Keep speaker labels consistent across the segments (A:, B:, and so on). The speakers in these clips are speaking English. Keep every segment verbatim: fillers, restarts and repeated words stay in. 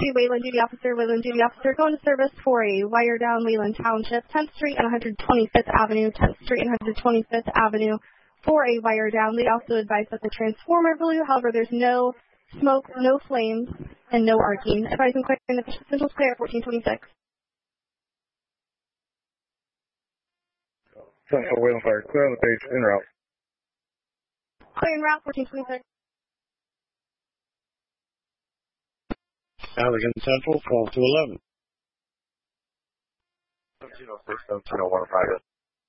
A: three, Wayland Duty Officer, Wayland Duty Officer, going to service for a wire down Wayland Township, tenth Street and one hundred twenty-fifth Avenue, tenth Street and one hundred twenty-fifth Avenue, for a wire down. They also advise that the transformer blew, however, there's no smoke, no flames, and no arcing. Advising clearing the Central Square, fourteen twenty-six.
B: Central Wayland Fire, clear on the page, en route.
A: Clear en route, fourteen twenty-six.
C: Allegan Central, twelve to eleven.
B: seventeen oh six, seventeen oh one private.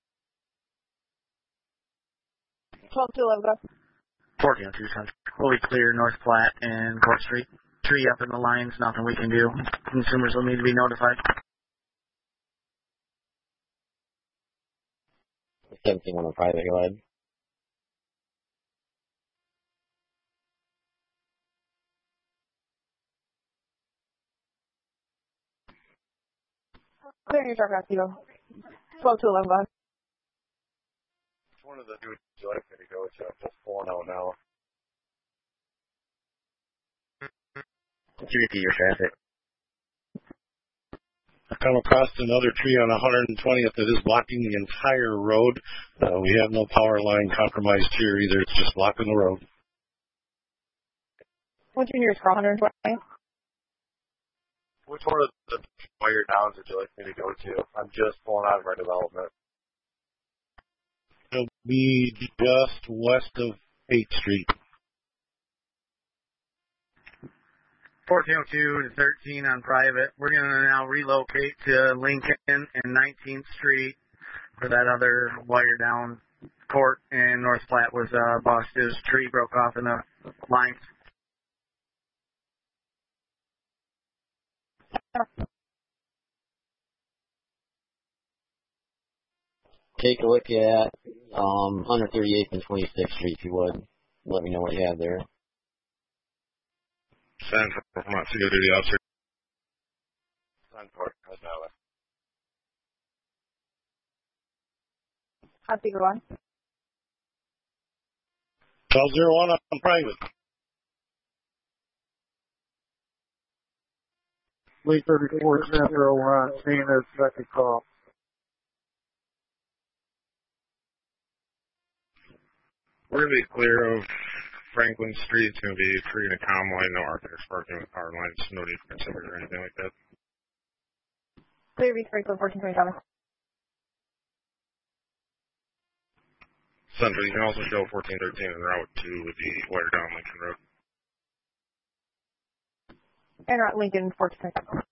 A: twelve to eleven, go.
D: fourteen oh two Central. Fully clear, North Platte and Court Street. Tree up in the lines, nothing we can do. Consumers will need to be notified.
E: seventeen on private, go ahead.
A: Clear your truck out, Tito. twelve to eleven, go ahead.
B: Which one of the dudes would you like me to go to? I'm just pulling out now.
D: Could you repeat your traffic?
C: I come across another tree on one hundred twentieth that is blocking the entire road. Uh, we have no power line compromised here either. It's just blocking the road.
A: What's your nearest car, one hundred twenty?
B: Which one of the wire downs would you like me to go to? I'm just pulling out of our development.
C: It'll be just west of eighth Street.
D: fourteen oh two to thirteen on private. We're going to now relocate to Lincoln and nineteenth Street for that other wire down. Court and North Platte was uh, busted. His tree broke off in the lines.
E: Take a look at um, one thirty-eighth and twenty-sixth Street, if you would. Let me know what you have there.
B: Central, Vermont, City Duty Officer. Central, how's that one?
A: How's it going?
C: twelve oh one on private.
F: Lee thirty-four Central, we're on scene as second call.
B: We're going to be clear of Franklin Street. It's going to be tree and a comm line, no architects parking with power lines, no need for consider or anything like that.
A: Clear reach Franklin, fourteen twenty-seven.
B: Central, you can also show fourteen thirteen en route to the wire down Lincoln Road.
A: En route Lincoln, fourteen twenty-seven.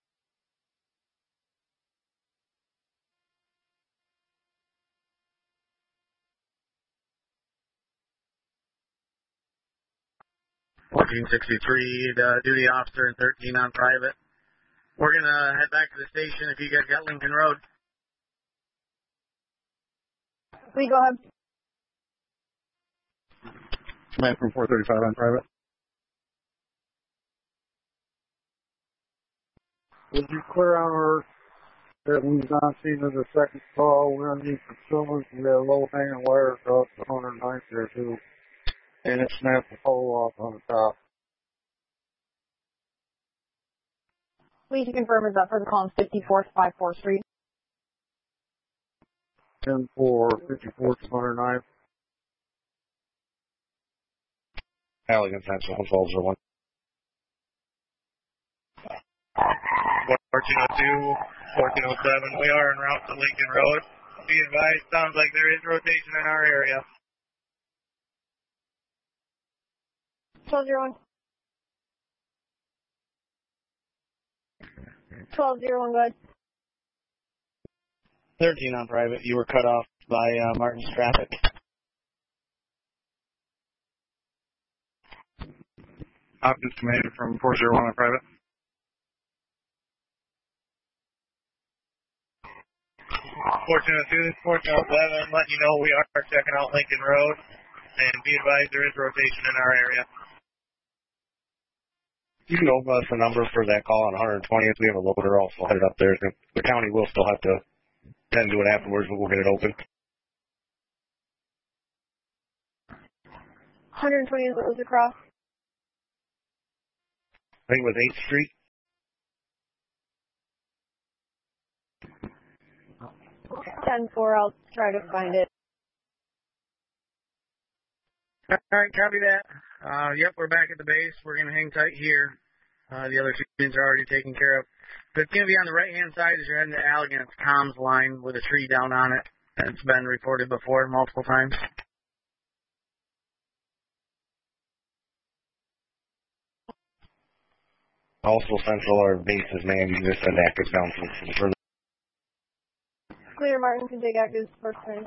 D: fourteen sixty-three, the duty officer, and thirteen on private. We're going to head back to the station if you guys got Lincoln Road.
A: Lee, go ahead.
F: Man from four thirty-five on private. Would you clear on her that we've not seen in the second call? We're on these consumers. We have low hanging wire across the one hundred ninth there too. And it snapped the pole off on the top.
A: Lee, to confirm, is that for the column fifty-fourth, fifty-fourth Street?
F: ten four, fifty-fourth, one hundred ninth.
B: Allegan Central, twelve oh one. fourteen oh two, fourteen oh seven, we are en route to Lincoln Road. Be advised, sounds like there is rotation in our area.
A: twelve oh one. twelve oh one, go ahead.
D: thirteen on private. You were cut off by uh, Martin's traffic.
B: Options commanded from four oh one on private. fourteen oh two, fourteen oh seven, letting you know we are checking out Lincoln Road. And be advised there is rotation in our area.
C: You can open us a number for that call on one twentieth. We have a loader also headed up there. The county will still have to tend to it afterwards, but we'll get it open.
A: one twenty is what was across.
C: I think it was eighth Street.
A: ten four, I'll try to find it.
D: All right, copy that. Uh, yep, we're back at the base. We're going to hang tight here. Uh, the other two units are already taken care of. But it's going to be on the right-hand side as you're heading to Allegan. It's comms line with a tree down on it. And it's been reported before multiple times.
G: Also, Central, our base is manned. You just said active down some further.
A: Clear, Martin can take active first turn.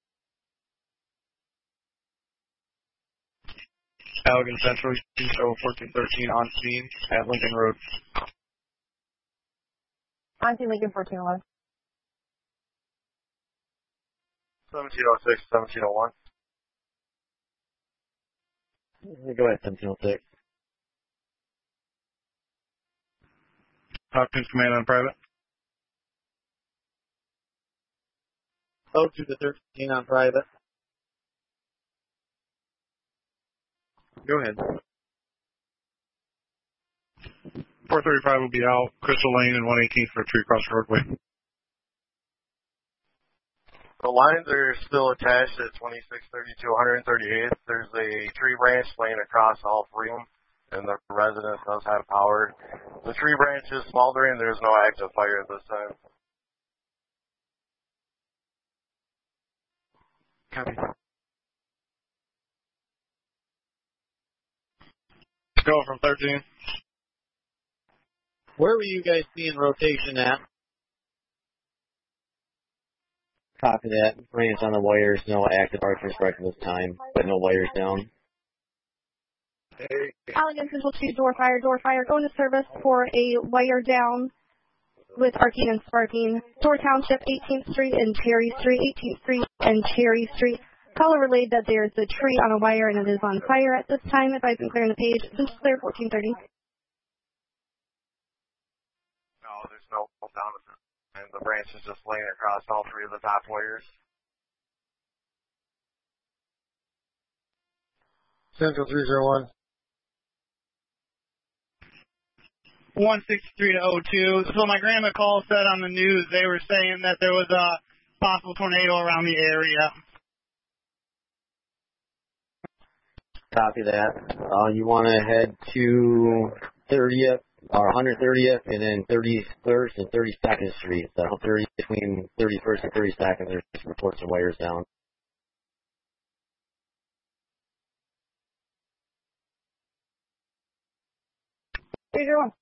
H: Allegan Central, show fourteen thirteen on scene at Lincoln Road.
A: On scene Lincoln fourteen eleven.
H: seventeen oh six, seventeen oh one.
E: Go ahead, seventeen oh six.
H: Hopkins Command on private.
D: Oh, two to thirteen on private.
H: Go ahead. four thirty-five will be out. Crystal Lane and one eighteenth for a tree across the roadway.
I: The lines are still attached at twenty-six thirty-two, one thirty-eighth. There's a tree branch laying across all three of them, and the residence does have power. The tree branch is smoldering. There's no active fire at this time.
H: Copy. Go from thirteen.
D: Where were you guys seeing rotation at?
E: Copy that. Branch on the wires, no active archer strike at this time, but no wires down.
I: Hey.
A: Allegan Central two, door fire, door fire, going to service for a wire down with arcing and sparking. Door Township, eighteenth Street and Cherry Street, eighteenth Street and Cherry Street. Caller relayed that there's a tree on a wire and it is on fire at this time. Advising clearing the page. Central clear, fourteen thirty.
I: No, there's no down at this time. The branch is just laying across all three of the top wires.
D: Central three zero one.
J: one sixty-three to oh two. So my grandma call said on the news they were saying that there was a possible tornado around the area.
E: Copy that. Uh, you want to head to thirtieth or one thirtieth and then thirty-first and thirty-second Street. So thirty between thirty-first and thirty-second, there's reports of wires down.
A: three zero one.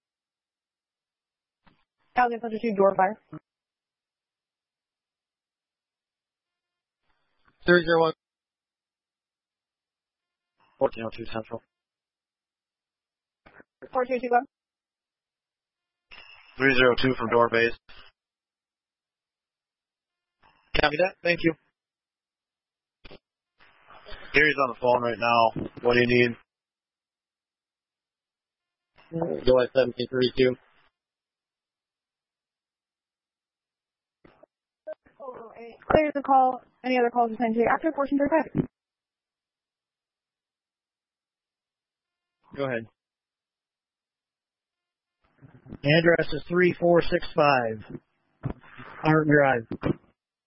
A: Allegan Central two, door fire.
D: three zero one. fourteen oh two Central.
A: four two two one.
H: three zero two from door base.
D: Copy that. Thank you.
H: Gary's on the phone right now. What do you need?
E: Go at seventeen thirty-two.
A: Clear the call. Any other calls assigned to you after fourteen thirty-five?
D: Go ahead. Address is three four six five. Art Drive.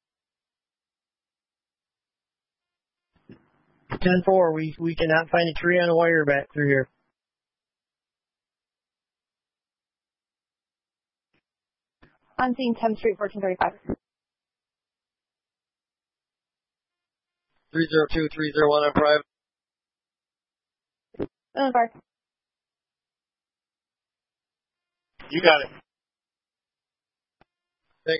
D: ten four, we, we cannot find a tree on a wire back through here.
A: On scene tenth Street, fourteen thirty-five.
D: three zero two, three zero one on private.
A: Uh, fire.
H: You got it.
D: Thanks.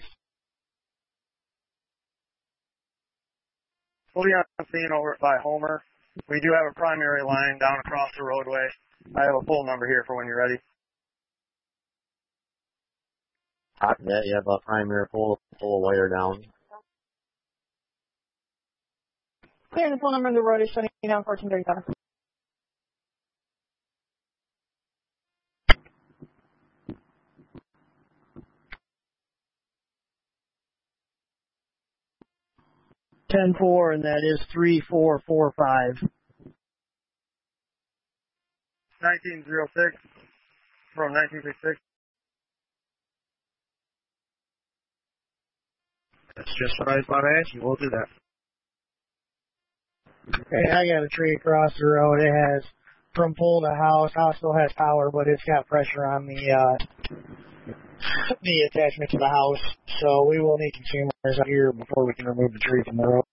F: We'll be on scene over by Homer. We do have a primary line down across the roadway. I have a full number here for when you're ready.
E: Copy that. You have a primary pull, pull a wire down.
A: Clearing the full number of the road is shutting down fourteen thirty-seven.
D: ten four, and that is three four four five.
F: nineteen oh six from nineteen sixty-six.
K: That's just what I thought I'd ask you. We'll do that.
L: Okay, I got a tree across the road. It has from pole to house. House still has power, but it's got pressure on the uh, the attachment to the house. So we will need consumers out here before we can remove the tree from the road.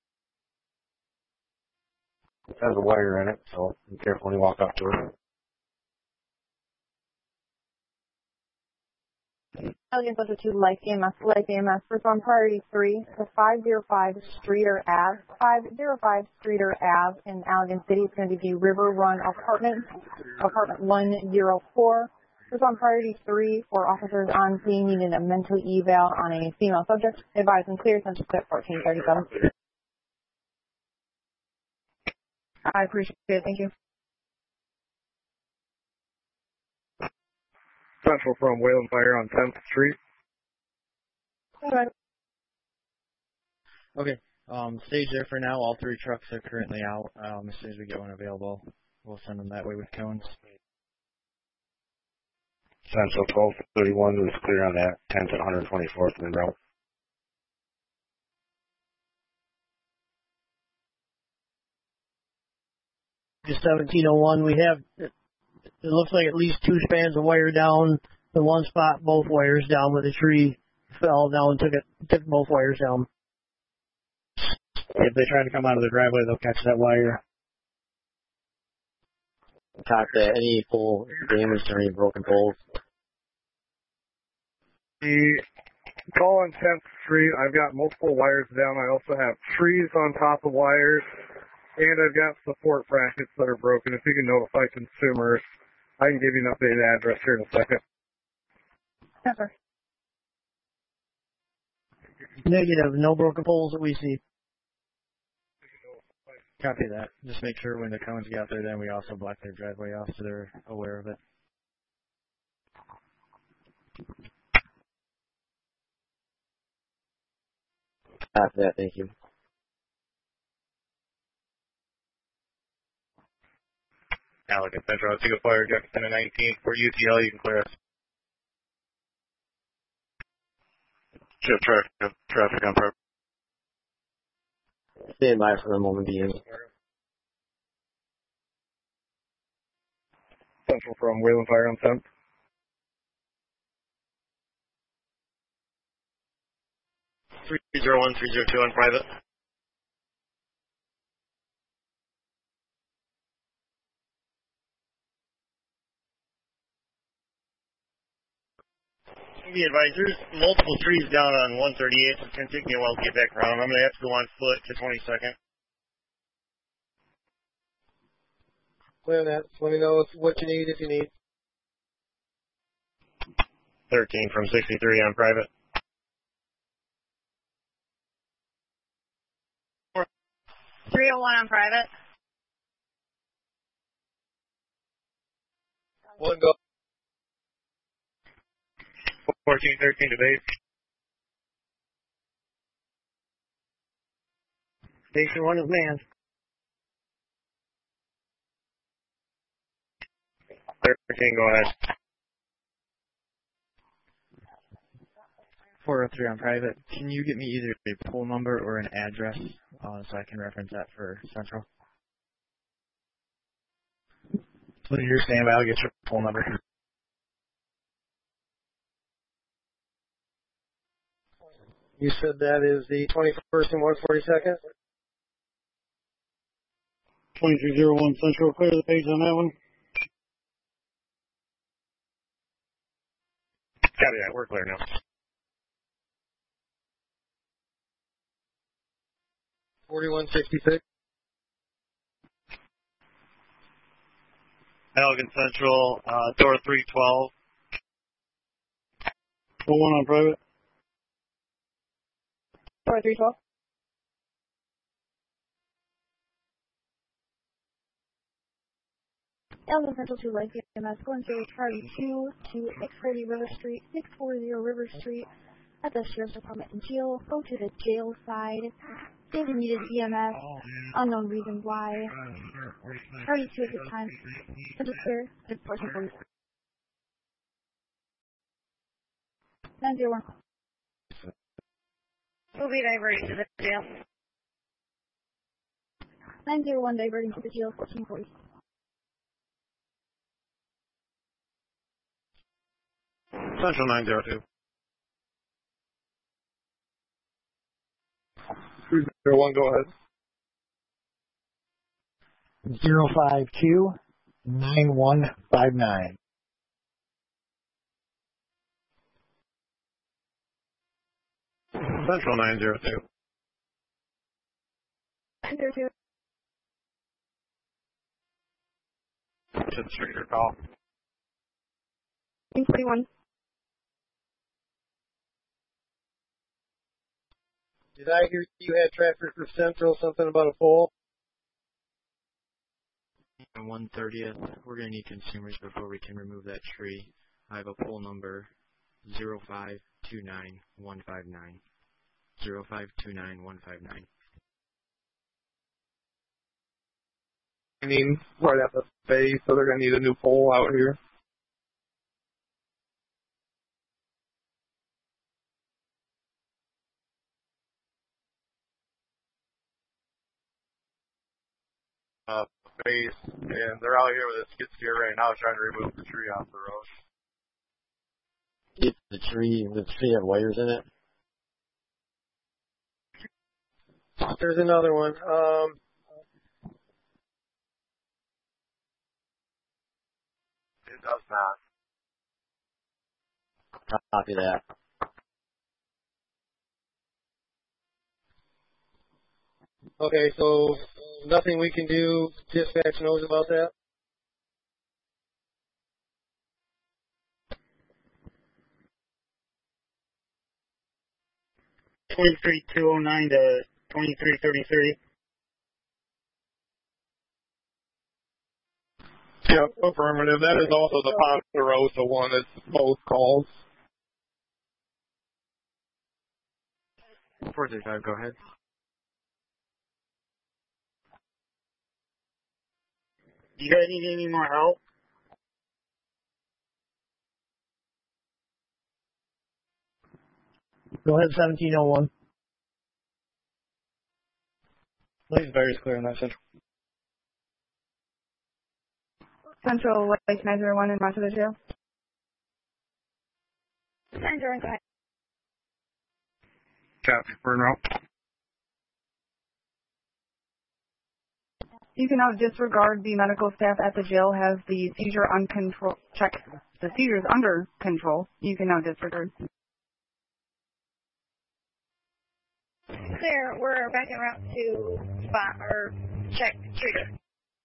G: It has a wire in it, so be careful when you walk up to it.
M: Elegant Central two, Life E M S, Life E M S, respond priority three to five oh five Streeter Ave, five oh five Streeter Ave in Allegan City. It's going to be River Run Apartment, apartment one oh four. Respond priority three for officers on scene needing a mental eval on a female subject. Advise and clear, Central Clip fourteen thirty-seven. I appreciate it. Thank you.
F: Central from Wayland Fire on tenth Street.
M: Right.
N: Okay, um, stage there for now. All three trucks are currently out. Um, as soon as we get one available, we'll send them that way with cones.
G: Central twelve thirty-one is clear on that. tenth and one twenty-fourth in route.
L: Just seventeen oh one, we have, it looks like at least two spans of wire down. The one spot, both wires down, but the tree fell down and took it, took both wires down. If they try to come out of the driveway, they'll catch that wire.
E: Talk to any pole damage or any broken poles.
F: The call on tenth Street, I've got multiple wires down. I also have trees on top of wires, and I've got support brackets that are broken. If you can notify consumers, I can give you an updated address here in a second.
M: Yes, sir.
L: Negative, no broken poles that we see.
N: Copy that. Just make sure when the cones get out there, then we also block their driveway off so they're aware of it.
E: Copy that, thank you.
B: Allegan Central, I'll take a fire, Jefferson and nineteenth. For U T L, you can clear us.
H: Shift traffic, traffic on prep.
E: Stand by for the moment being.
F: Central from Wayland Fire on tenth.
B: three oh one, three oh two on private. Be advised, there's multiple trees down on one thirty-eight, so it's going to take me a while to get back around. I'm going to have to go on foot to twenty-second.
L: Clear that. Let me know what you need if you need.
B: thirteen from sixty-three on private.
M: three oh one on private.
F: One go.
B: fourteen thirteen to base.
L: Station one is manned.
B: thirteen, go ahead.
N: four oh three on private. Can you get me either a poll number or an address uh, so I can reference that for Central?
L: When you're standing by, I'll get your poll number. You said that is the twenty-first and one forty-second? twenty-three oh one Central, clear the page on that one.
B: Copy that, we're clear now.
L: forty-one sixty-six.
B: Allegan Central, uh, door three twelve.
L: Full one on private.
M: Door three twelve. Allegan Central to Life E M S, going through priority two to six forty River Street, six forty River Street, at the Sheriff's Department and jail. Go to the jail side. They needed E M S. Unknown reason why. Priority two at this time. Central clear. It's portion police. nine zero one.
A: We'll be diverting to the jail. nine zero one diverting to the jail, fourteen forty.
C: Central nine zero two.
K: three zero one, go ahead.
L: Zero five two nine one five nine.
C: Central nine zero two.
A: nine zero two.
C: Should street your call.
A: forty-one.
K: Did I hear you had traffic for Central, something about a pole?
N: On one thirtieth, we're going to need consumers before we can remove that tree. I have a poll number zero five two nine one five nine. zero five two nine one five nine.
K: I mean, right at the base, so they're going to need a new pole out here.
I: Uh, base, and they're out here with a skid steer right now trying to remove the tree off the road.
E: If the tree, the tree have wires in it?
K: There's another one. Um,
I: It does not.
E: Copy that.
K: okay, so nothing we can do. Dispatch knows about that.
J: twenty-three two oh nine to twenty-three thirty-three.
K: Yep, affirmative. That is also the Ponderosa one. It's both calls.
N: four thirty-five, go ahead.
J: You guys need any more help?
L: Go ahead, seventeen oh one.
K: Please, very clear on that central.
A: Central, Lake nine zero one in Monte the jail. nine zero one, go ahead.
H: Copy, burn out.
A: You can now disregard the medical staff at the jail has the seizure on control. Check the seizures under control. You can now disregard. There, we're back en route to spot or check trigger.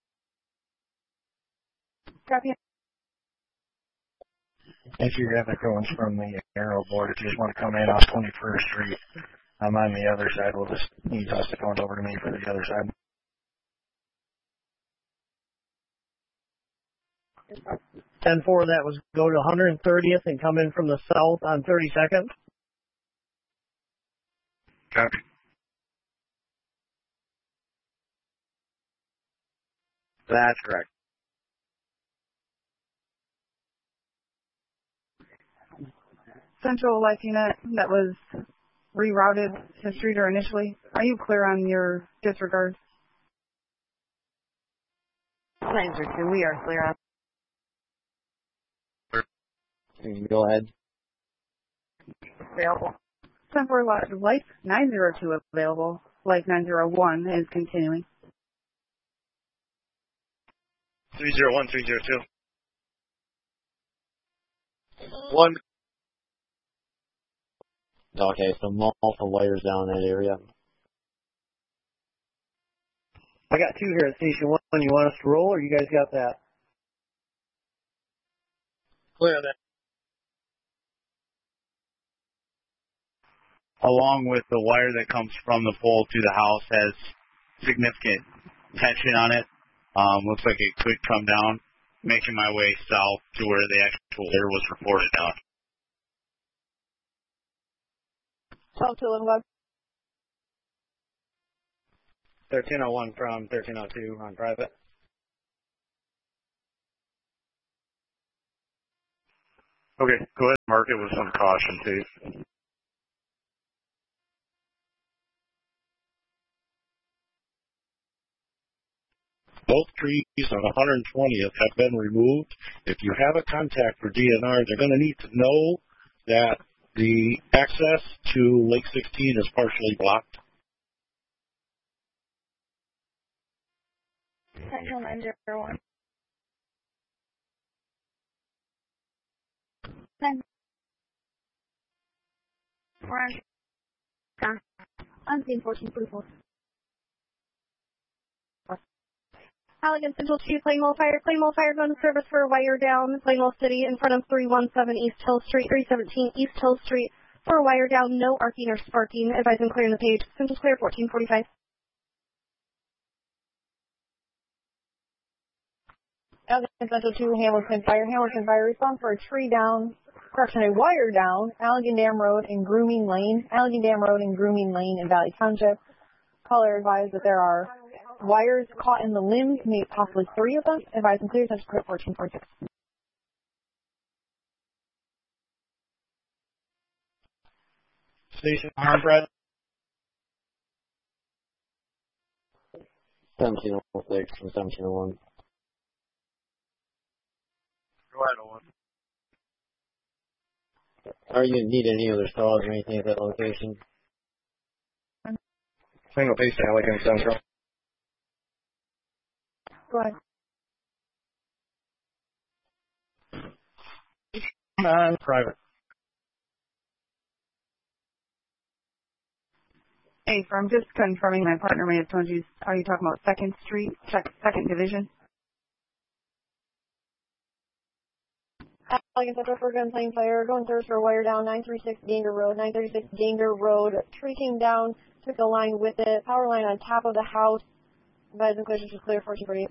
A: Copy.
L: If you have it going from the arrow board, if you just want to come in off twenty-first Street, I'm on the other side. We'll just you toss the phone over to me for the other side. ten four, that was go to one hundred thirtieth and come in from the south on thirty-second.
H: Copy.
E: That's correct.
A: Central Life Unit that was rerouted to Streeter initially. Are you clear on your disregard? nine zero two, we are clear on.
E: Go ahead.
A: Available. Central Life nine zero two available. Life nine zero one is continuing.
G: three zero one, three zero two.
K: One.
E: Okay, so multiple wires down that area.
L: I got two here at Station one. You want us to roll, or you guys got that?
K: Clear on that.
J: Along with the wire that comes from the pole to the house has significant tension on it. Um, looks like it could come down, making my way south to where the actual wire was reported on.
A: twelve to eleven.
N: thirteen oh one from thirteen oh two on private.
H: Okay, go ahead and mark it with some caution tape.
C: Both trees on one hundred twentieth have been removed. If you have a contact for D N R, they're going to need to know that the access to Lake sixteen is partially blocked.
A: Central nine zero one. Nine. Orange. Unseen fourteen forty-four. Halligan Central two, Plainwell Fire. Plainwell Fire going to service for wire down. Plainwell City in front of three one seven East Hill Street, three seventeen East Hill Street for wire down. No arcing or sparking. Advising clearing the page. Central clear fourteen forty-five.
M: Halligan Central two, Hamilton Fire. Hamilton Fire response for a tree down, correction, a wire down, Allegan Dam Road and Grooming Lane. Allegan Dam Road and Grooming Lane in Valley Township. Caller advised that there are wires caught in the limbs, maybe possibly three of them. Advise and clear such clear fourteen forty-six.
L: Station arm, Brett.
E: seventeen oh six from seventeen oh one.
I: Go ahead, Owen.
E: Are you need any other stalls or anything at that location?
G: Single piece to Halligan Central.
M: Go ahead.
L: On private.
O: Hey, from just confirming my partner may have told you, are you talking about Second Street, Second Division?
M: Allegan Central for Gunplane Fire. Going third for wire down, nine thirty-six Ganger Road. nine thirty-six Ganger Road. Tree came down, took the line with it. Power line on top of the house. Advise and clear to clear fourteen forty-eight.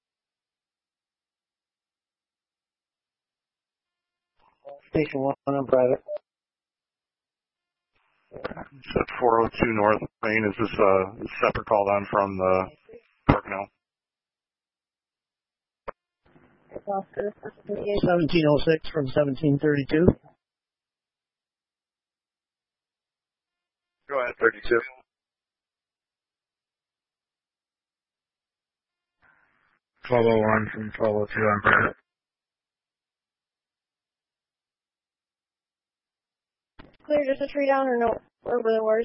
L: Station one on private.
H: It's at four oh two North Main. Is this a separate call down from the Park now?
L: seventeen oh six from seventeen thirty-two.
I: Go ahead, thirty-two.
D: twelve oh one from twelve oh two on private.
M: Clear just a tree down or no? Or were there wires?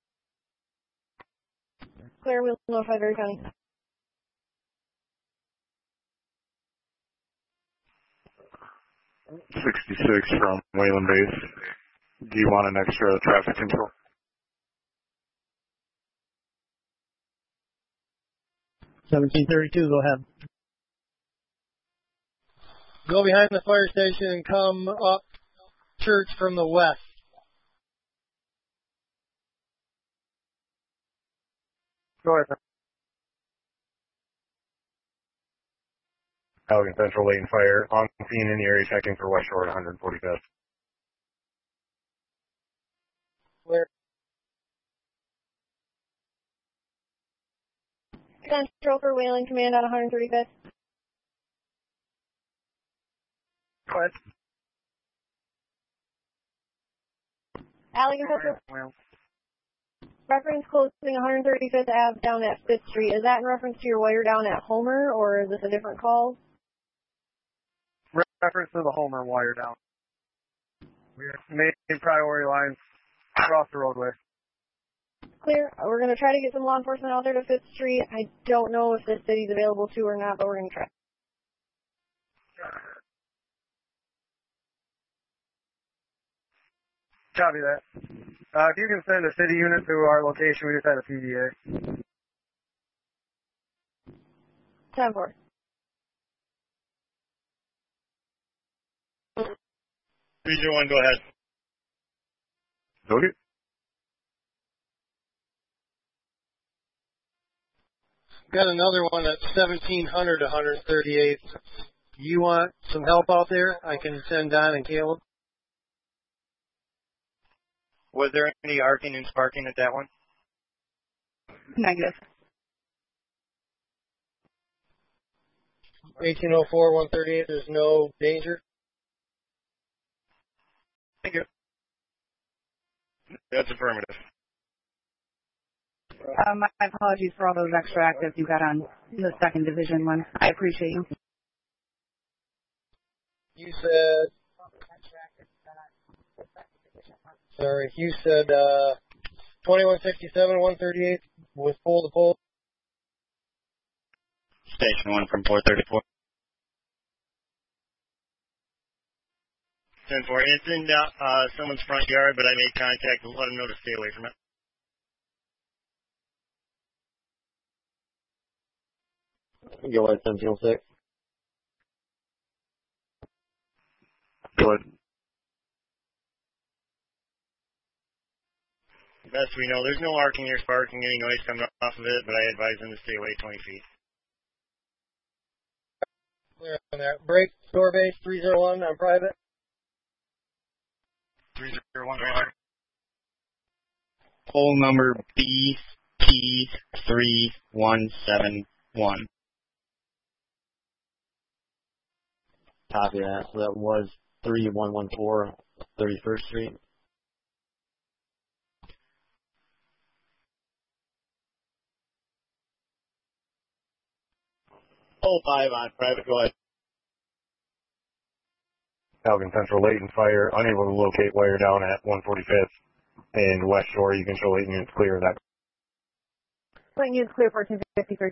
M: Clear, we'll notify Berry County.
H: sixty-six from Wayland Base. Do you want an extra traffic control?
L: seventeen thirty-two, go ahead.
K: Go behind the fire station and come up church from the west.
F: Go ahead.
G: Halligan Central Lane Fire. On scene in the area checking for West Shore at one forty-fifth.
K: Where?
M: Central for Wayland Command on one thirty-fifth.
F: Go ahead.
M: Allegan Central. Reference closing one thirty-fifth Ave down at fifth Street. Is that in reference to your wire down at Homer, or is this a different call?
F: Reference to the Homer wire down. Main priority lines across the roadway.
M: Clear. We're going to try to get some law enforcement out there to fifth Street. I don't know if this city's available to or not, but we're going to try.
F: Copy that. Uh, if you can send a city unit to our location, we just had a P D A.
M: ten four.
C: three zero one, go ahead.
H: Okay.
K: Got another one at seventeen hundred to one thirty-eighth. You want some help out there? I can send Don and Caleb.
J: Was there any arcing and sparking at that one?
O: Negative.
K: eighteen oh four, one thirty-eight, there's no danger?
H: Thank you. That's affirmative.
O: Uh, my apologies for all those extra actives you got on the second division one. I appreciate you.
K: You said, sorry, you said uh, twenty-one sixty-seven, one thirty-eight with pole to pole.
J: Station one from four thirty-four. ten four, it's in uh, someone's front yard, but I made contact to let them know to stay away from it.
E: Go ahead, seventeen oh six.
H: Go ahead.
J: Best we know, there's no arcing or sparking, any noise coming off of it, but I advise them to stay away twenty feet.
K: Clear on that. Break, store base, three oh one on private.
J: three oh one, right. Pole number B T three one seven one.
E: Copy that. So that was three one one four thirty-first Street.
J: Oh five on private, go ahead.
G: Elgin Central Layton Fire, unable to locate wire down at one forty-fifth. And West Shore, you can show Layton units clear of that.
M: Layton units clear fourteen fifty-three.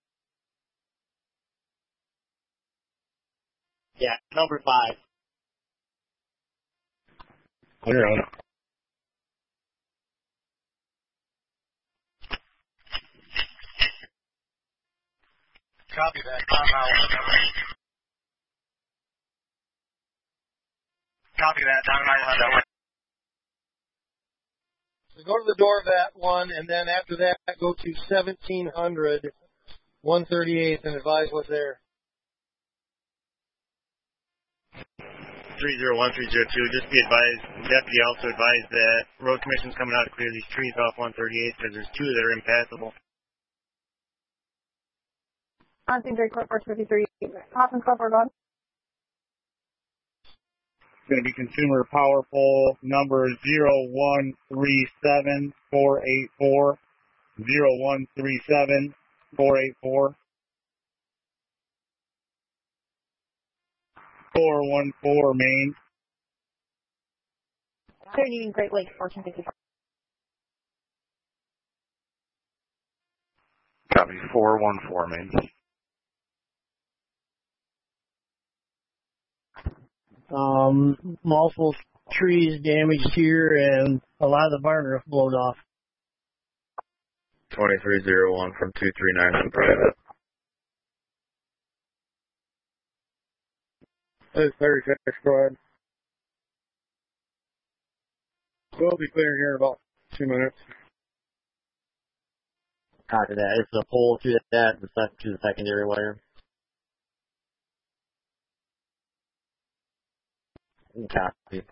J: Yeah, number five.
G: Clear on.
K: Copy that.
J: Copy that. Time nine on that one.
K: So go to the door of that one, and then after that, go to seventeen hundred, one thirty-eighth, and advise what's there.
J: three oh one, three oh two, just be advised, deputy also advised that road commission's coming out to clear these trees off one thirty-eight because there's two that are impassable.
M: On scene, Drake Court, four fifty-three. Hoffman, twelve, gone.
C: It's going to be consumer power pole number zero one three seven four eight four. zero one three seven four eight four. four one four Main.
M: Clear Union Great Lakes, fourteen fifty-five.
H: Copy, four one four Main.
L: Um, multiple trees damaged here, and a lot of the barn roof blown off.
B: twenty-three oh one from two three nine on private.
F: This is thirty-six, go ahead. We'll be clearing here in about two minutes.
E: Copy that. It's a pole to that, the sec- to the secondary wire. Copy.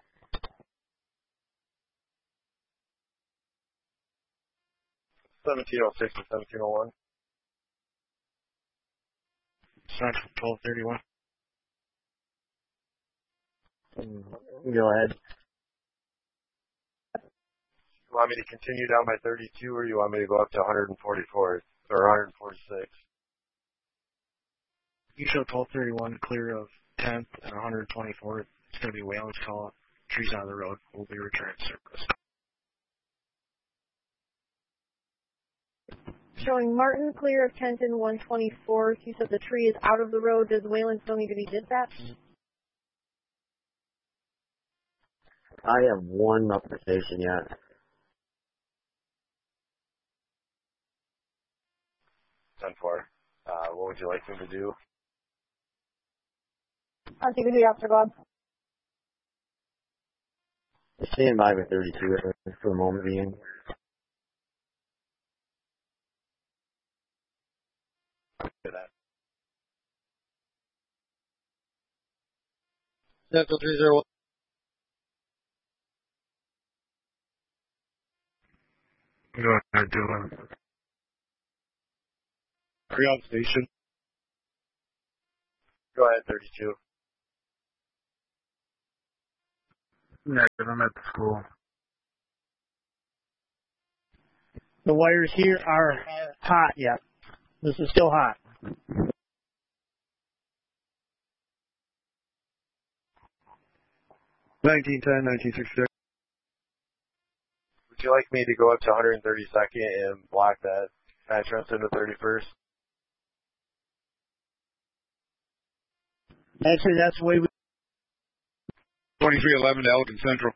I: seventeen oh six and seventeen oh one.
J: Central twelve thirty-one.
E: Go ahead.
I: You want me to continue down by thirty-two, or you want me to go up to one forty-four or one forty-six?
N: You show twelve thirty-one clear of tenth and one twenty-fourth. It's going to be Whalen's call. Trees on the road will be returned service.
A: Showing Martin clear of tenth and one twenty-fourth. You said the tree is out of the road. Does Whalen still need to be dispatched?
E: I have one up at the station yet.
I: ten four. Uh, what would you like me to do?
M: On scene, the officer, Bob.
E: Stand by with thirty-two for the moment being.
I: That.
K: Central three oh one.
B: Go ahead, do it.
C: Creon Station.
I: Go ahead, thirty-two.
D: Negative, I'm at the school.
L: The wires here are hot yet. This is still hot.
P: nineteen ten, nineteen sixty-six.
I: Would you like me to go up to one thirty-second and block that address into thirty-first?
L: Actually, that's the way we...
Q: twenty-three eleven to Elgin Central.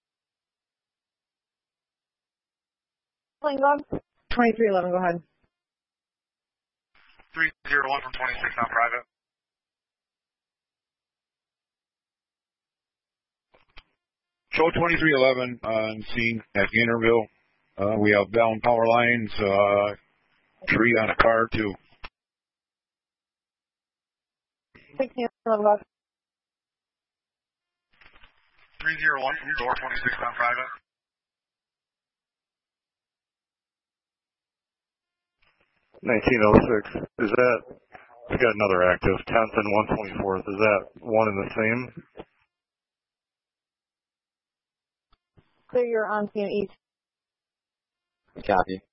M: Playing dog. twenty-three eleven, go ahead.
B: three zero one from twenty-six on private.
Q: Show twenty-three eleven on scene at Gainerville. Uh, we have down power lines, uh, tree on a car too.
M: sixteen eleven, go ahead.
B: three zero one from door twenty-six on private.
H: nineteen oh six. Is that, we got another active, tenth and one twenty-fourth. Is that one and the same?
M: Clear your on scene east.
E: Copy.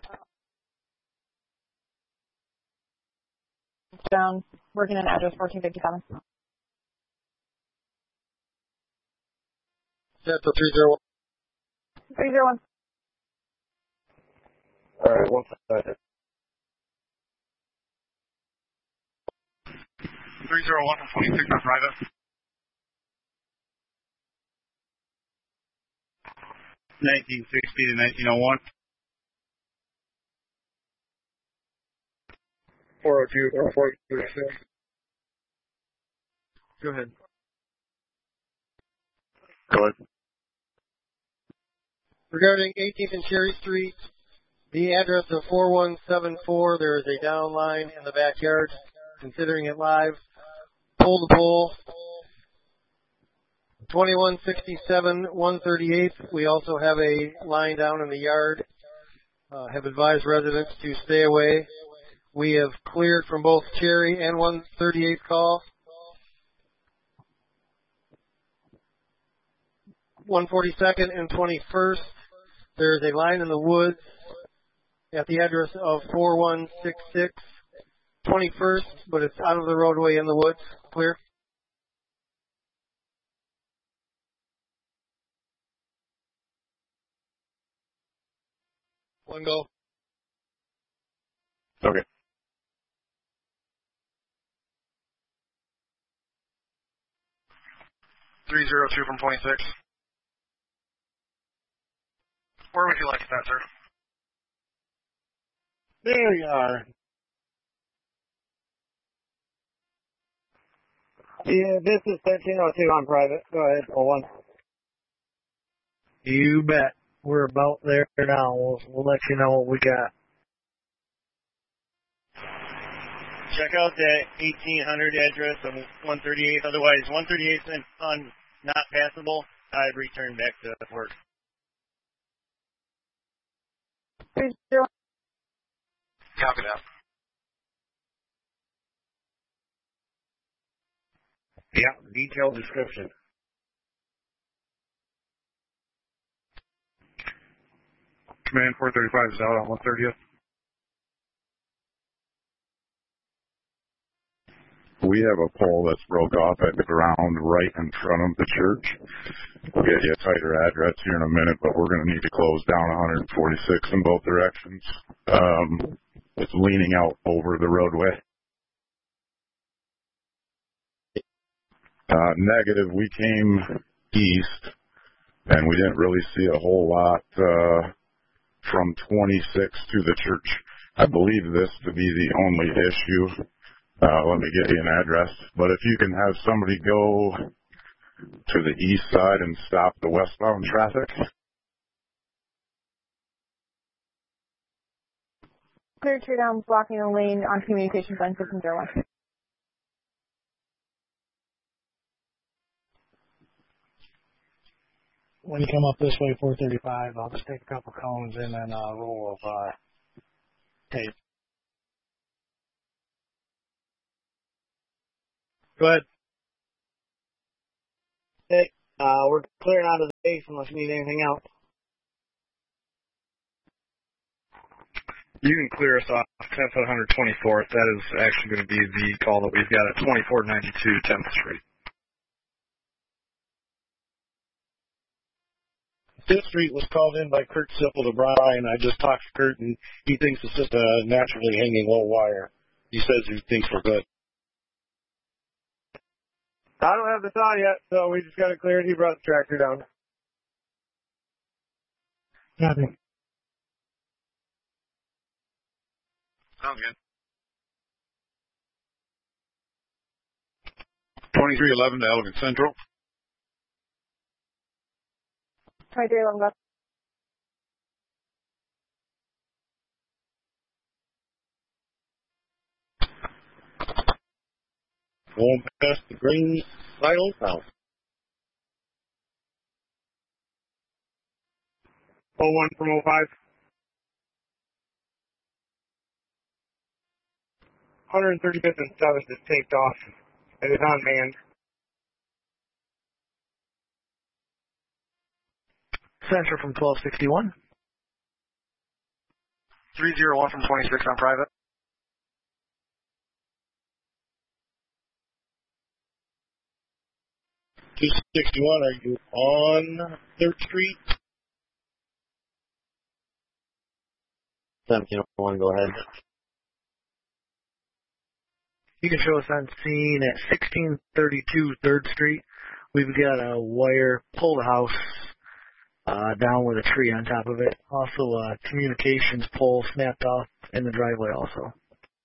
M: Down, working on address fourteen fifty-seven.
K: Central three zero one.
M: three zero one.
H: All right, one second.
B: three zero one from twenty-six on private.
J: nineteen sixty to nineteen oh one.
F: four oh two, four thirty-six.
K: Go ahead.
H: Go ahead.
K: Regarding eighteenth and Cherry Street, the address of four one seven four, there is a down line in the backyard. Considering it live, pole to pole. twenty-one sixty-seven, one thirty-eighth, we also have a line down in the yard. Uh, have advised residents to stay away. We have cleared from both Cherry and one thirty-eighth call. one forty-second and twenty-first, there is a line in the woods at the address of four one six six. twenty-first, but it's out of the roadway in the woods. Clear. One go.
H: Okay.
B: three zero two from twenty-six. Where would you like that, sir?
L: There you are.
F: Yeah, this is thirteen oh two on private. Go ahead, oh one.
L: You bet. We're about there now. We'll, we'll let you know what we got.
J: Check out that eighteen hundred address of one thirty-eight. Otherwise, one thirty-eight is on not passable. I'd return back to work.
M: three zero.
B: Copy that.
C: Yeah, detailed description.
B: Command four thirty-five is out on one thirtieth.
Q: We have a pole that's broke off at the ground right in front of the church. We'll get you a tighter address here in a minute, but we're going to need to close down one forty-six in both directions. Um, it's leaning out over the roadway. Uh, negative, we came east, and we didn't really see a whole lot uh, from twenty-six to the church. I believe this to be the only issue. Uh, let me get you an address. But if you can have somebody go to the east side and stop the westbound traffic.
M: Clear tree down, blocking the lane on communications line fifteen oh one.
L: When you come up this way, four thirty-five, I'll just take a couple cones and then a roll of uh, tape.
K: Go ahead.
L: Hey, uh, we're clearing out of the base unless you need anything else.
P: You can clear us off tenth and one twenty-fourth. That is actually going to be the call that we've got at twenty-four ninety-two tenth Street.
C: Fifth Street was called in by Kurt Sipple to Brian. I just talked to Kurt, and he thinks it's just a naturally hanging low wire. He says he thinks we're good.
F: I don't have the saw yet, so we just got to clear it. He brought the tractor down.
L: Nothing.
B: Sounds good.
Q: twenty-three eleven to Elgin Central.
M: twenty-three eleven, go.
C: Going past the green silos now.
F: oh one from oh five. one thirty-fifth and seventh is taped off. It is unmanned.
L: Central from twelve sixty-one.
D: three oh one from twenty-six on private.
C: two sixty-one, are you on third Street?
E: seventeen oh one, go ahead.
L: You can show us on scene at sixteen thirty-two third Street. We've got a wire pull the house uh, down with a tree on top of it. Also, a communications pole snapped off in the driveway also.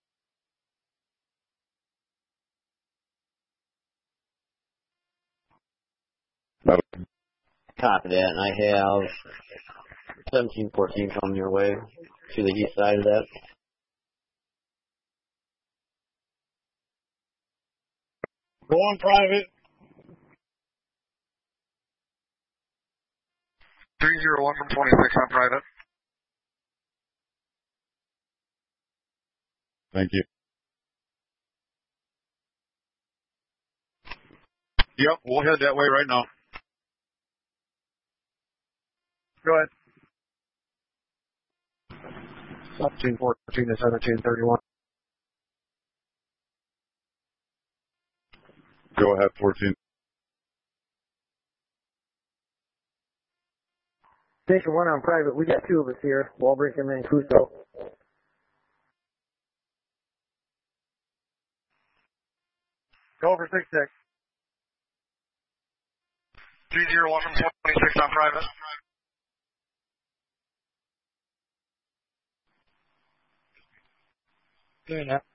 E: Copy that, and I have seventeen fourteen coming your way to the east side of that.
C: Go on private.
D: three oh one from twenty-six on private.
Q: Thank you. Yep, we'll head that way right now.
F: Go ahead. seventeen fourteen to seventeen thirty-one.
Q: Go ahead, fourteen.
F: Station one on private. We got two of us here. Walbrick and Mancuso. Go over six six.
D: three oh one from twenty-six on private.
L: Doing that.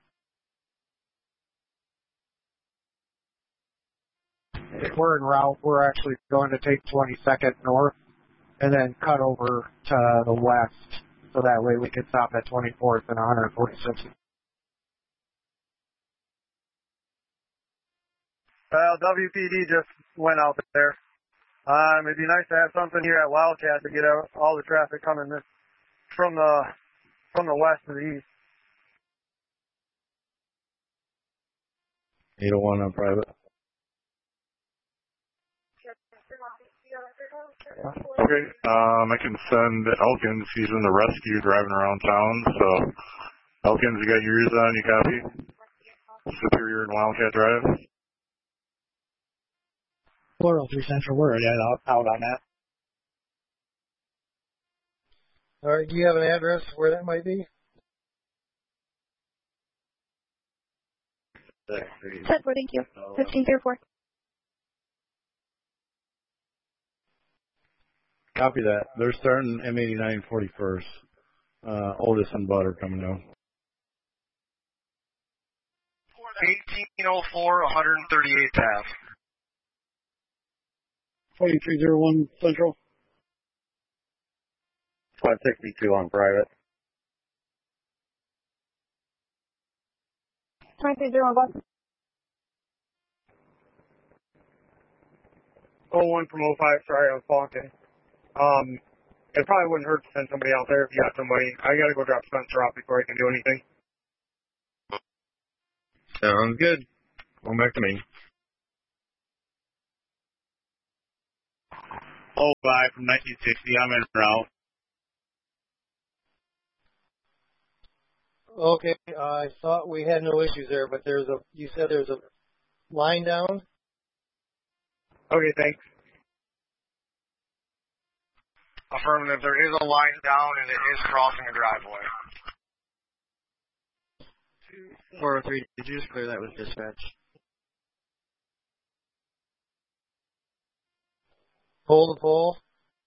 F: If we're en route, we're actually going to take twenty-second north and then cut over to the west, so that way we can stop at twenty-fourth and one forty-sixth. Well, W P D just went out there. Um, it'd be nice to have something here at Wildcat to get out all the traffic coming this from the from the west to the east.
C: eight oh one on private.
H: Okay, um, I can send Elkins. He's in the rescue driving around town, so Elkins, you got your ears on, you copy? Superior and Wildcat Drive.
L: four oh three Central, we're already out, out on that.
K: All right, do you have an address where that might be?
A: Set for, thank you. fifteen oh four.
C: Copy that. They're starting M eighty-nine forty-first. Uh, Otis and Butter coming down.
D: eighteen oh four, one thirty-eighth Ave.
F: twenty-three oh one Central.
E: five sixty-two on private.
M: twenty-three oh one,
F: oh one from oh five, sorry, I was bonking. Um, it probably wouldn't hurt to send somebody out there if you got somebody. I gotta go drop Spencer off before I can do anything.
B: Sounds good. Going back to me.
J: oh five from nineteen sixty, I'm in route.
K: Okay, uh, I thought we had no issues there, but there's a, you said there's a line down?
D: Okay, thanks. Affirmative, there is a line down and it is crossing a driveway.
N: four oh three, did you just clear that with dispatch?
K: Pole to pole.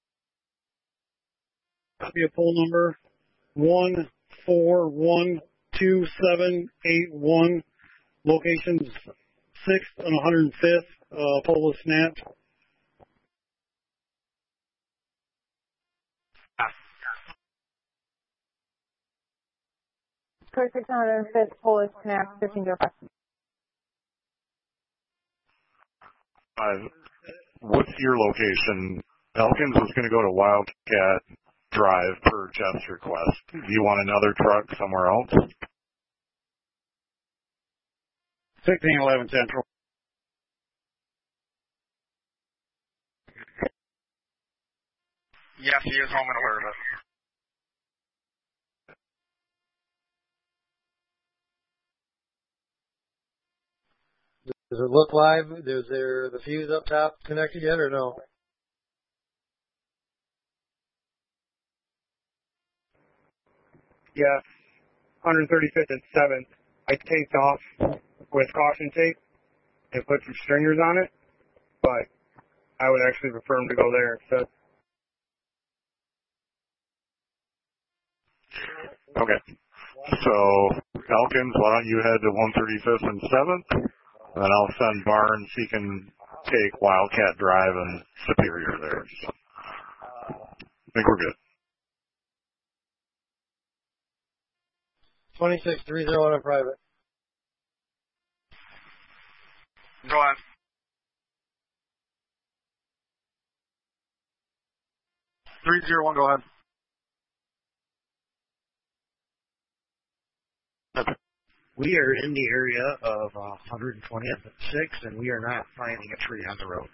F: Copy of poll number one four one two seven eight one. Locations sixth and one hundred fifth. Uh, pole was snapped.
M: twenty-six hundred fifth pole is snapped, fifteen zero five.
H: Uh, what's your location? Elkins is going to go to Wildcat Drive per Jeff's request. Do you want another truck somewhere else?
F: sixteen eleven Central.
D: Yes, he is home and aware of it.
K: Does it look live? Is there the fuse up top connected yet or no?
R: Yes, one thirty-fifth and seventh. I taped off with caution tape and put some stringers on it, but I would actually prefer him to go there instead.
H: Okay. So, Elkins, why don't you head to one thirty-fifth and seventh? And then I'll send Barnes. He can take Wildcat Drive and Superior there. So, I think we're good.
K: twenty-six three oh one on private.
D: Go ahead. three zero one, go ahead.
C: We are in the area of uh, one hundred twentieth and sixth, and we are not finding a tree on the road.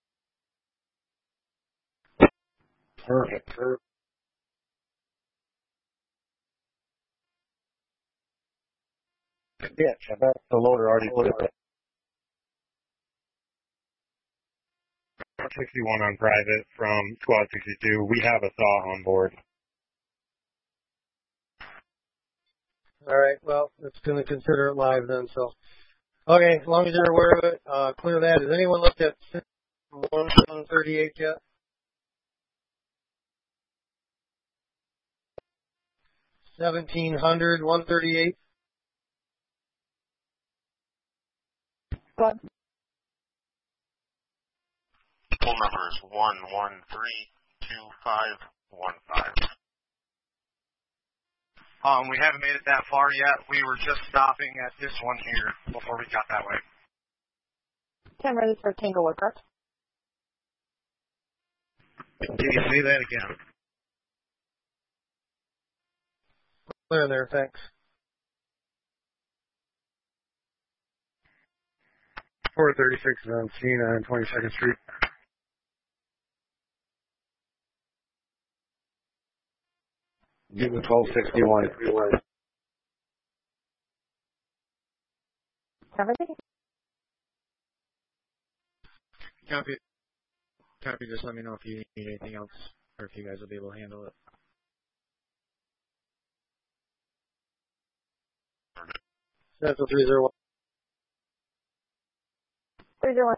C: Perfect. Perfect.
F: Yeah, I bet the loader already put it there.
G: sixty-one on private from Squad sixty-two. We have a saw on board.
K: All right, well, it's going to consider it live then, so. Okay, as long as you're aware of it, uh, clear that. Has anyone looked at one thirty-eight yet? seventeen hundred, one thirty-eight.
M: What?
I: Poll number is one one three two five one five.
D: Um, we haven't made it that far yet. We were just stopping at this one here before we got that way.
M: ten ready for Tanglewood, correct?
C: Can you say that again?
K: Clear there, thanks.
R: four thirty-six on Cena and twenty-second Street.
E: Give me twelve sixty-one.
M: Everything?
N: Copy. Copy. Just let me know if you need anything else, or if you guys will be able to handle it.
K: Central three zero one.
M: three zero one.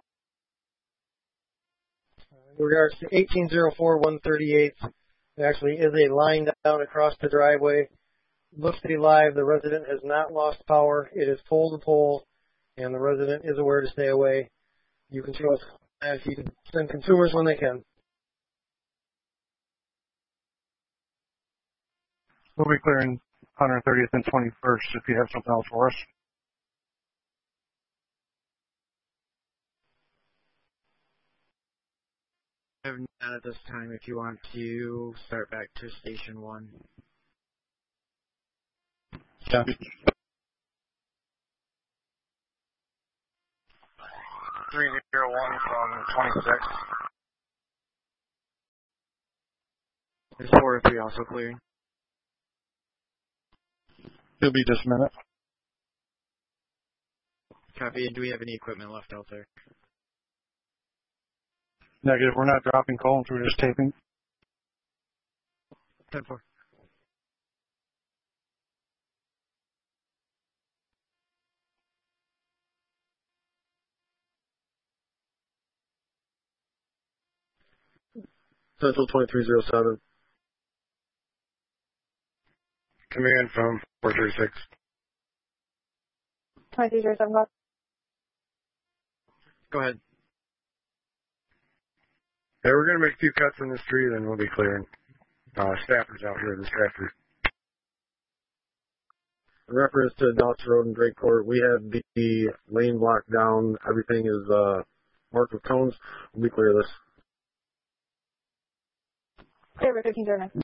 K: In regards to eighteen oh four, one thirty-eight, there actually is a line down across the driveway. Looks to be live. The resident has not lost power. It is pole to pole, and the resident is aware to stay away. You can show us if you can send consumers when they can.
R: We'll be clearing one thirtieth and twenty-first if you have something else for us.
N: Not at this time. If you want to start back to station one.
K: Yeah.
D: three zero one from twenty-six.
N: Is four oh three also clearing?
F: He'll be just a minute.
N: Copy. And do we have any equipment left out there?
F: Negative. We're not dropping columns. We're just taping.
N: ten four.
K: Central twenty-three oh seven.
R: Command from four three six.
M: twenty-three oh seven.
N: Go ahead.
R: Yeah, we're going to make a few cuts in this tree, then we'll be clearing. Uh, staffers out here, the staffers.
K: In reference to Dodge Road and Drake Court, we have the, the lane blocked down. Everything is uh, marked with cones. We'll be clear of this.
M: Clear fifteen oh nine.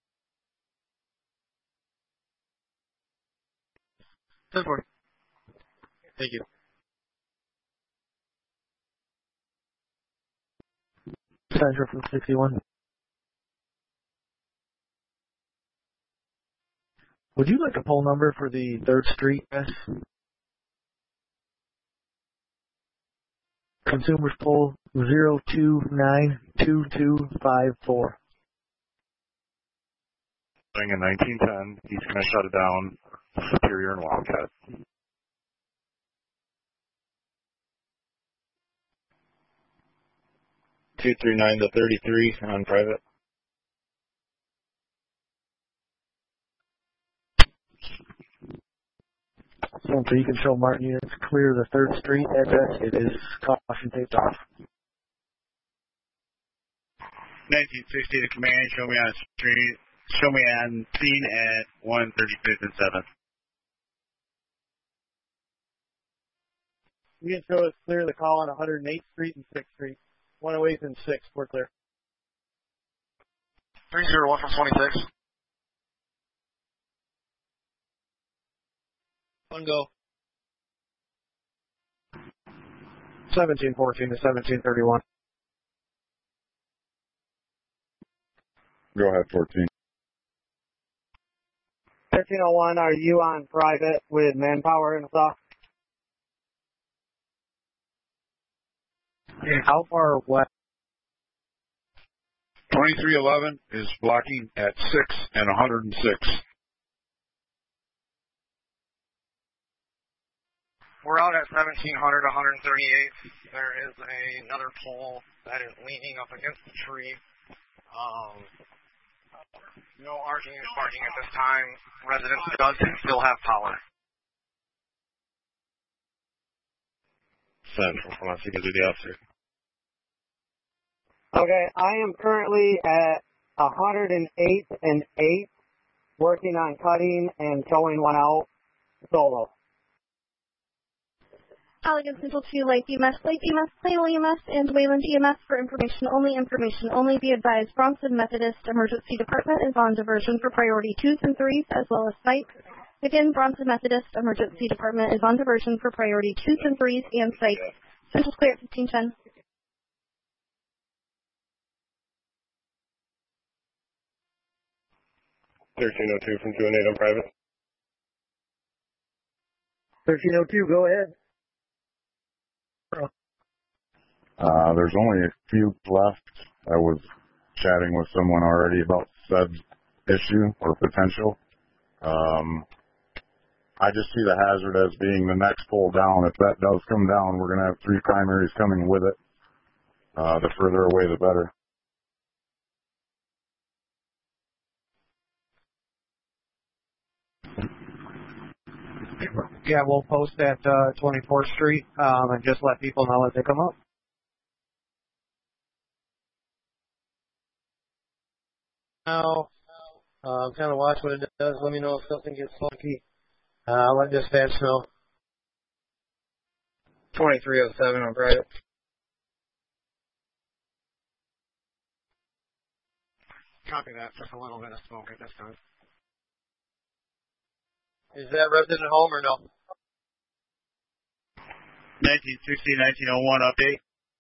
N: ten four. Thank you.
L: Central from sixty-one. Would you like a poll number for the third Street, yes? Consumers poll zero two nine two two five four.
H: In nineteen ten, he's going to shut it down, Superior and Wildcat.
J: two three nine to thirty-three on private.
L: So you can show Martin units clear the third Street address. It is caution taped off.
J: nineteen sixty to command, show me on street, show me on scene at one thirty-fifth and seventh.
L: You can show us clear the call on one hundred eighth Street and sixth Street. one oh eighth and sixth, we're clear.
I: three oh one from twenty-six.
K: One go.
F: seventeen fourteen to seventeen thirty-one.
Q: Go ahead, fourteen.
L: thirteen oh one, are you on private with manpower and stuff? How far west?
Q: twenty-three eleven is blocking at six and one hundred six.
D: We're out at seventeen hundred, one thirty-eight. There is a, another pole that is leaning up against the tree. Um, no arcing and sparking at this time. Residence does still have power.
B: Central, from us, you can do the officer.
L: Okay, I am currently at one hundred eight and eight, working on cutting and towing one out solo.
A: Allegan Central two, Lake E M S, Lake E M S, Plano E M S, and Wayland E M S for information only. Information only. Be advised, Bronson Methodist Emergency Department is on diversion for priority twos and threes as well as site. Again, Bronson Methodist Emergency Department is on diversion for priority twos and threes and site. Central's clear at fifteen ten.
R: thirteen oh two from two and eight on private.
L: thirteen oh two, go ahead.
Q: Uh, there's only a few left. I was chatting with someone already about said issue or potential. Um, I just see the hazard as being the next pole down. If that does come down, we're going to have three primaries coming with it. Uh, the further away, the better.
F: Yeah, we'll post at uh, twenty-fourth Street um, and just let people know as they come up.
K: Now, uh, kind of watch what it does. Let me know if something gets funky. Uh, I'll let dispatch know.
D: twenty-three oh seven on private. Copy that. Just a little bit of smoke at this time.
K: Is that resident home or no?
J: nineteen sixty, nineteen oh one update.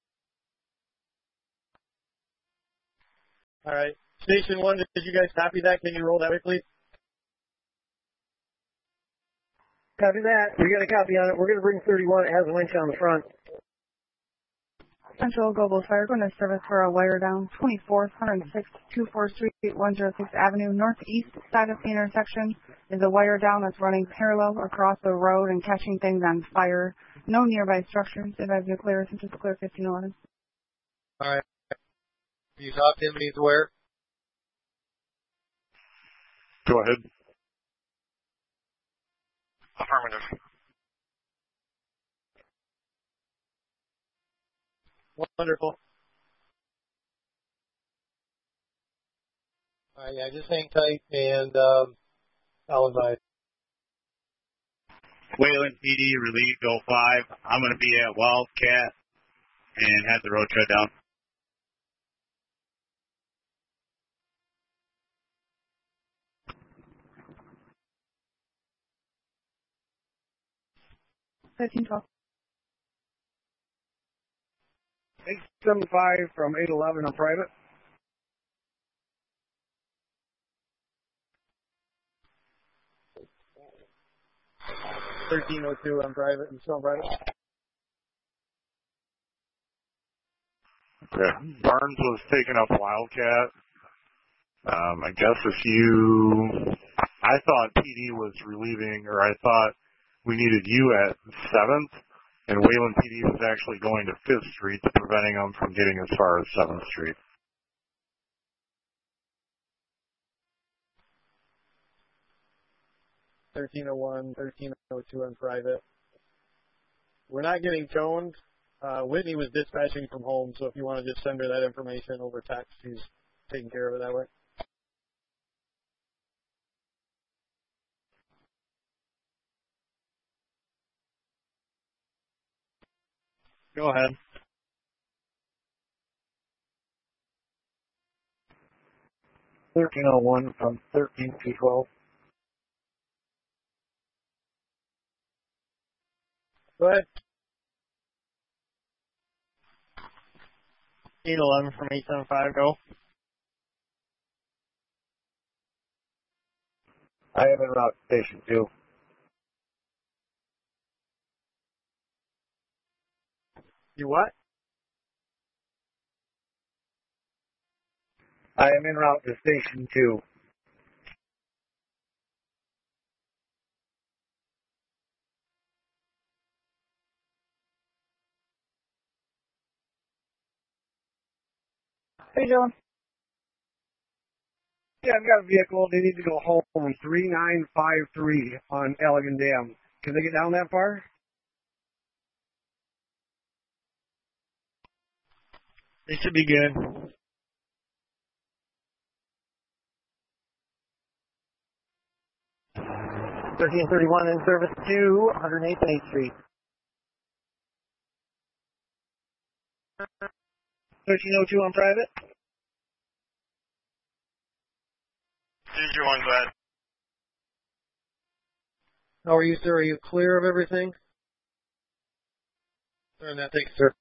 K: All right. Station one, did you guys copy that? Can you roll that way, please? Copy that. We got a copy on it. We're going to bring thirty-one. It has a winch on the front.
O: Central Global Fire going to service for a wire down, twenty-fourth, one oh sixth, twenty-fourth Street, one oh sixth Avenue, northeast side of the intersection is a wire down that's running parallel across the road and catching things on fire. No nearby structures. Advise nuclear, since it's clear fifteen eleven.
K: All right. You talked to him, he's aware?
H: Go ahead.
I: Affirmative.
K: Wonderful. All right, yeah, just hang tight, and um, I'll advise.
J: Wayland P D, relief, oh five. I'm going to be at Wildcat and have the road shut down.
O: thirteen twelve.
R: eight seven five from eight eleven on private.
K: thirteen oh two on private. You still on private?
H: Okay. Barnes was taking up Wildcat. Um, I guess if you, I thought P D was relieving, or I thought we needed you at seventh, and Wayland P D was actually going to fifth Street, preventing them from getting as far as seventh Street.
K: thirteen oh one, thirteen oh two on private. We're not getting toned. Uh, Whitney was dispatching from home, so if you want to just send her that information over text, she's taking care of it that way.
P: Go ahead.
F: thirteen oh one from thirteen to twelve.
K: Go ahead.
L: eight eleven from eight seven five, go.
F: I am en route to station two.
K: You what?
F: I am en route to station two.
O: Hey, Joe.
R: Yeah, I've got a vehicle. They need to go home. three nine five three on Allegan Dam. Can they get down that far?
L: They should be good.
K: thirteen thirty-one in service to one oh eighth and eighth Street.
R: thirteen oh two on private.
I: Did you one, go ahead.
K: How are you, sir? Are you clear of everything? And that takes, sir.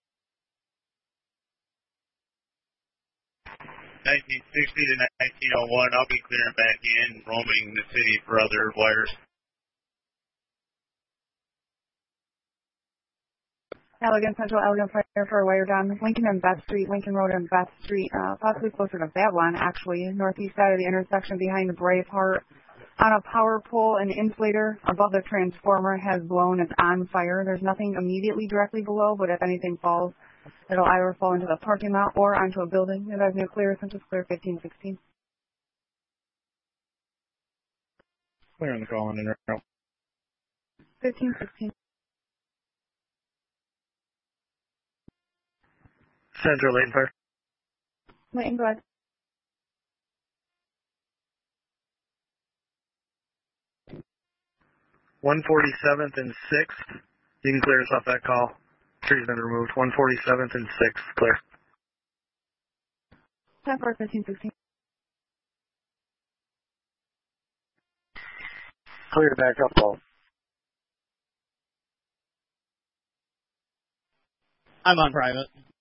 J: nineteen sixty to nineteen oh one, I'll be clearing back in, roaming the city for other wires.
O: Allegan Central, Allegan Fire for a wire down. Lincoln and Beth Street, Lincoln Road and Beth Street, uh, possibly closer to Babylon, actually. Northeast side of the intersection behind the Braveheart. On a power pole, an insulator above the transformer has blown. It's on fire. There's nothing immediately directly below, but if anything falls, it'll either fall into the parking lot or onto a building. It has nuclear, since it's clear fifteen sixteen.
P: Clear on the call in there.
O: fifteen sixteen.
D: Central Lane Fire.
O: Layton, go ahead.
D: one forty-seventh and sixth. You can clear us off that call. Tree's been removed. one forty-seventh and sixth, clear.
O: ten four fifteen sixteen.
F: Clear back up, Paul.
L: I'm on private.